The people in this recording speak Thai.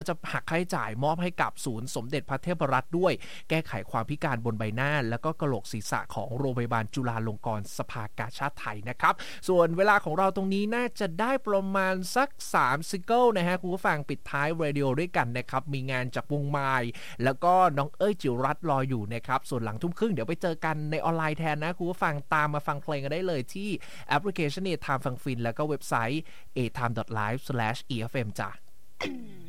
จะหักค่าใช้จ่ายมอบให้กับศูนย์สมเด็จพระเทพรัตน์ด้วยแก้ไขความพิการบนใบหน้าแล้วก็กะโหลกศีรษะของโรงพยาบาลจุฬาลงกรณ์สภากาชาดไทยนะครับส่วนเวลาของเราตรงนี้น่าจะได้ประมาณสัก3ซิงเกิลนะฮะคุณผู้ฟังปิดท้ายเรดิโอด้วยกันนะครับมีงานจากวงไมล์แล้วก็น้องเอ้ยจิ๋วรัตน์รออยู่นะครับส่วนหลังทุ่มครึ่งเดี๋ยวไปเจอกันในออนไลน์แทนนะคุณผู้ฟังตามมาฟังเพลงกันได้เลยที่แอปพลิเคชัน A Time ฟังฟินแล้วก็เว็บไซต์ atime.live/efm จ้ะ